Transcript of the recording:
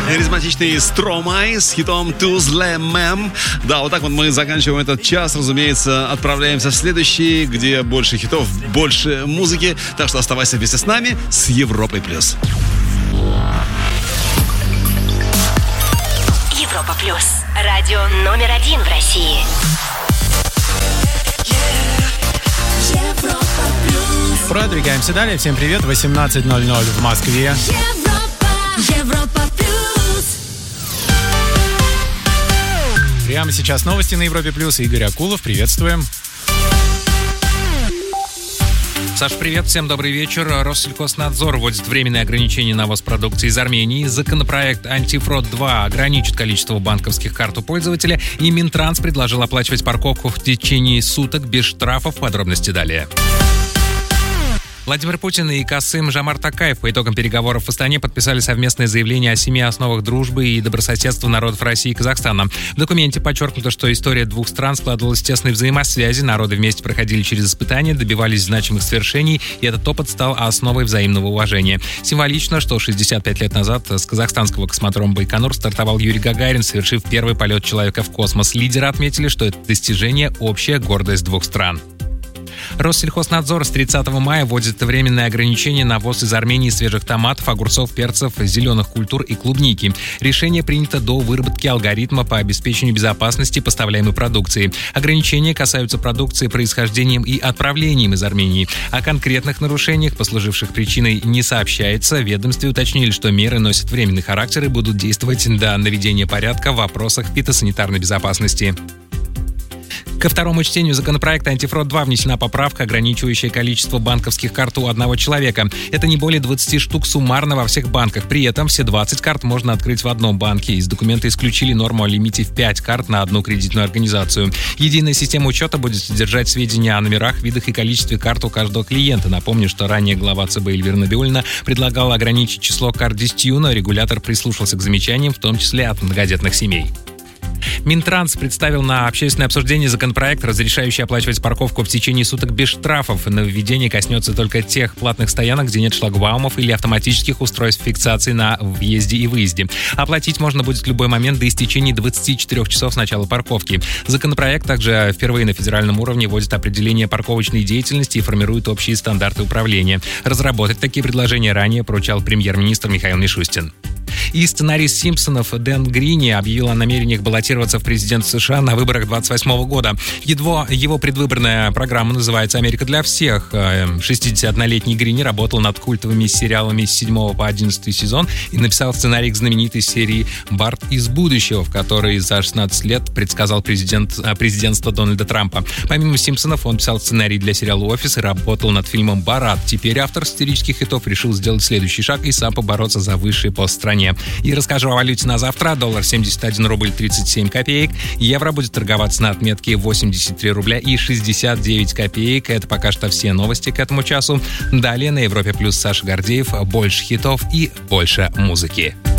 Харизматичный Стромай с хитом «Tuzle Mem». Да, вот так вот мы заканчиваем этот час. Разумеется, отправляемся в следующий, где больше хитов, больше музыки. Так что оставайся вместе с нами с Европой+. Европа+. Радио номер 1 в России. Продвигаемся далее. Всем привет. 18:00 в Москве. Европа+. Прямо сейчас новости на Европе+. Игорь Акулов, приветствуем. Саш, привет, всем добрый вечер. Россельхознадзор вводит временные ограничения на ввоз продукции из Армении. Законопроект «Антифрод-2» ограничит количество банковских карт у пользователя. И Минтранс предложил оплачивать парковку в течение суток без штрафов. Подробности далее. Владимир Путин и Касым Жомарт-Токаев по итогам переговоров в Астане подписали совместное заявление о 7 основах дружбы и добрососедства народов России и Казахстана. В документе подчеркнуто, что история двух стран складывалась в тесной взаимосвязи, народы вместе проходили через испытания, добивались значимых свершений, и этот опыт стал основой взаимного уважения. Символично, что 65 лет назад с казахстанского космодрома Байконур стартовал Юрий Гагарин, совершив первый полет человека в космос. Лидеры отметили, что это достижение – общая гордость двух стран. Россельхознадзор с 30 мая вводит временные ограничения на ввоз из Армении свежих томатов, огурцов, перцев, зеленых культур и клубники. Решение принято до выработки алгоритма по обеспечению безопасности поставляемой продукции. Ограничения касаются продукции происхождением и отправлением из Армении. О конкретных нарушениях, послуживших причиной, не сообщается. В ведомстве уточнили, что меры носят временный характер и будут действовать до наведения порядка в вопросах фитосанитарной безопасности. Ко второму чтению законопроекта «Антифрод-2» внесена поправка, ограничивающая количество банковских карт у одного человека. Это не более 20 штук суммарно во всех банках. При этом все 20 карт можно открыть в одном банке. Из документа исключили норму о лимите в 5 карт на одну кредитную организацию. Единая система учета будет содержать сведения о номерах, видах и количестве карт у каждого клиента. Напомню, что ранее глава ЦБ Эльвира Набиуллина предлагала ограничить число карт 10, но регулятор прислушался к замечаниям, в том числе от многодетных семей. Минтранс представил на общественное обсуждение законопроект, разрешающий оплачивать парковку в течение суток без штрафов. Нововведение коснется только тех платных стоянок, где нет шлагбаумов или автоматических устройств фиксации на въезде и выезде. Оплатить можно будет в любой момент до истечения 24 часов с начала парковки. Законопроект также впервые на федеральном уровне вводит определение парковочной деятельности и формирует общие стандарты управления. Разработать такие предложения ранее поручал премьер-министр Михаил Мишустин. И сценарист «Симпсонов» Дэн Грини объявил о намерениях баллотироваться в президенты США на выборах 2028 года. Его предвыборная программа называется «Америка для всех». 61-летний Грини работал над культовыми сериалами с 7 по 11 сезон и написал сценарий к знаменитой серии «Барт из будущего», в которой за 16 лет предсказал президентство Дональда Трампа. Помимо «Симпсонов» он писал сценарий для сериала «Офис» и работал над фильмом «Борат». Теперь автор сатирических хитов решил сделать следующий шаг и сам побороться за высший пост в стране. И расскажу о валюте на завтра. Доллар 71 рубль 37 копеек. Евро будет торговаться на отметке 83 рубля и 69 копеек. Это пока что все новости к этому часу. Далее на Европе Плюс Саша Гордеев. Больше хитов и больше музыки.